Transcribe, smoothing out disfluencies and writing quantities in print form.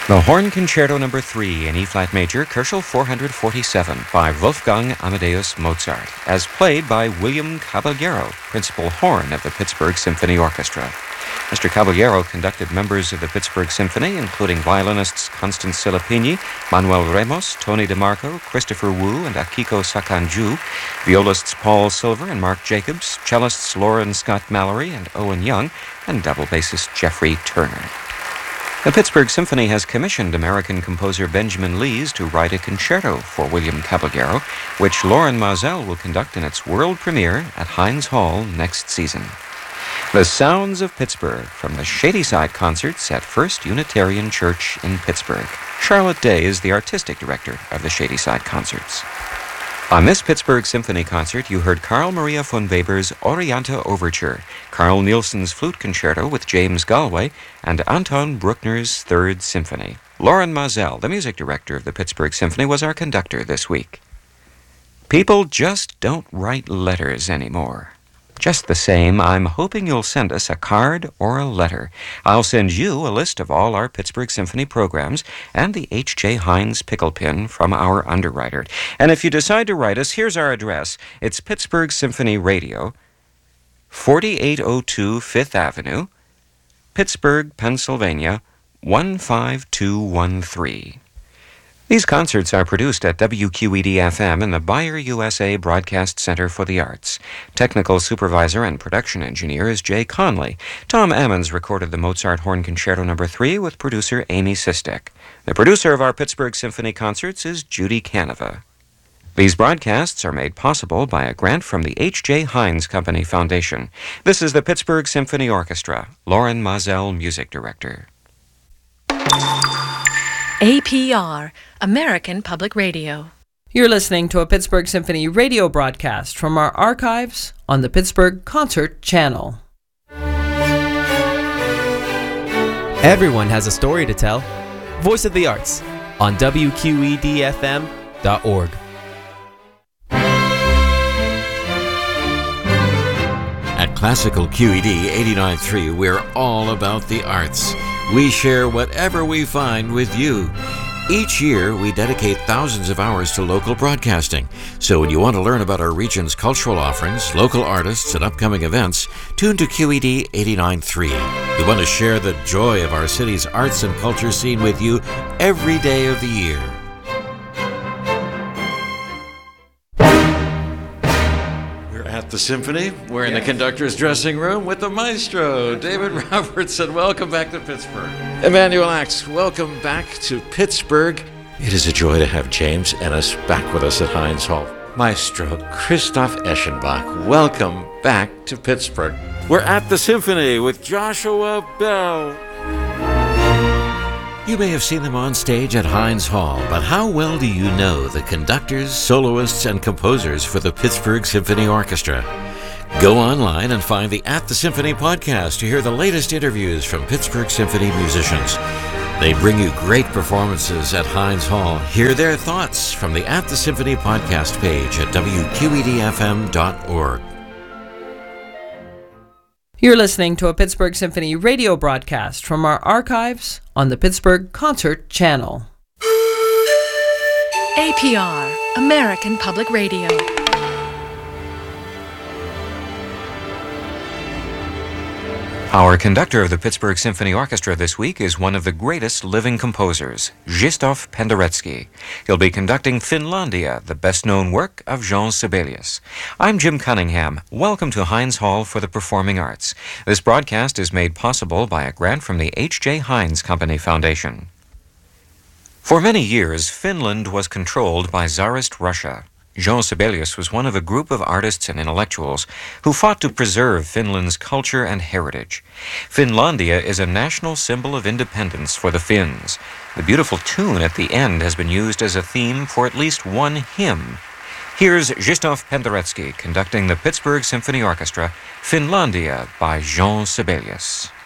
The Horn Concerto No. 3 in E-flat major, Koelschel 447 by Wolfgang Amadeus Mozart, as played by William Caballero, principal horn of the Pittsburgh Symphony Orchestra. Mr. Caballero conducted members of the Pittsburgh Symphony, including violinists Constance Silapini, Manuel Ramos, Tony DeMarco, Christopher Wu, and Akiko Sakanju, violists Paul Silver and Mark Jacobs, cellists Lauren Scott Mallory and Owen Young, and double bassist Jeffrey Turner. The Pittsburgh Symphony has commissioned American composer Benjamin Lees to write a concerto for William Caballero, which Loren Maazel will conduct in its world premiere at Heinz Hall next season. The Sounds of Pittsburgh from the Shadyside Concerts at First Unitarian Church in Pittsburgh. Charlotte Day is the artistic director of the Shadyside Concerts. On this Pittsburgh Symphony concert, you heard Carl Maria von Weber's Orienta Overture, Carl Nielsen's Flute Concerto with James Galway, and Anton Bruckner's Third Symphony. Loren Maazel, the music director of the Pittsburgh Symphony, was our conductor this week. People just don't write letters anymore. Just the same, I'm hoping you'll send us a card or a letter. I'll send you a list of all our Pittsburgh Symphony programs and the H.J. Heinz pickle pin from our underwriter. And if you decide to write us, here's our address. It's Pittsburgh Symphony Radio, 4802 Fifth Avenue, Pittsburgh, Pennsylvania, 15213. These concerts are produced at WQED-FM in the Bayer USA Broadcast Center for the Arts. Technical supervisor and production engineer is Jay Conley. Tom Ammons recorded the Mozart Horn Concerto No. 3 with producer Amy Sistek. The producer of our Pittsburgh Symphony concerts is Judy Canova. These broadcasts are made possible by a grant from the H.J. Heinz Company Foundation. This is the Pittsburgh Symphony Orchestra. Loren Maazel, music director. APR, American Public Radio. You're listening to a Pittsburgh Symphony radio broadcast from our archives on the Pittsburgh Concert Channel. Everyone has a story to tell. Voice of the Arts on WQED-FM.org. At Classical QED 89.3, we're all about the arts. We share whatever we find with you. Each year, we dedicate thousands of hours to local broadcasting. So when you want to learn about our region's cultural offerings, local artists, and upcoming events, tune to QED 89.3. We want to share the joy of our city's arts and culture scene with you every day of the year. At the Symphony, we're in the conductor's dressing room with the maestro, David Robertson. Welcome back to Pittsburgh. Emmanuel Axe, welcome back to Pittsburgh. It is a joy to have James Ennis back with us at Heinz Hall. Maestro Christoph Eschenbach, welcome back to Pittsburgh. We're at the Symphony with Joshua Bell. You may have seen them on stage at Heinz Hall, but how well do you know the conductors, soloists, and composers for the Pittsburgh Symphony Orchestra? Go online and find the At the Symphony podcast to hear the latest interviews from Pittsburgh Symphony musicians. They bring you great performances at Heinz Hall. Hear their thoughts from the At the Symphony podcast page at WQEDFM.org. You're listening to a Pittsburgh Symphony radio broadcast from our archives on the Pittsburgh Concert Channel. APR, American Public Radio. Our conductor of the Pittsburgh Symphony Orchestra this week is one of the greatest living composers, Krzysztof Penderecki. He'll be conducting Finlandia, the best-known work of Jean Sibelius. I'm Jim Cunningham. Welcome to Heinz Hall for the Performing Arts. This broadcast is made possible by a grant from the H.J. Heinz Company Foundation. For many years, Finland was controlled by Tsarist Russia. Jean Sibelius was one of a group of artists and intellectuals who fought to preserve Finland's culture and heritage. Finlandia is a national symbol of independence for the Finns. The beautiful tune at the end has been used as a theme for at least one hymn. Here's Krzysztof Penderecki conducting the Pittsburgh Symphony Orchestra, Finlandia by Jean Sibelius.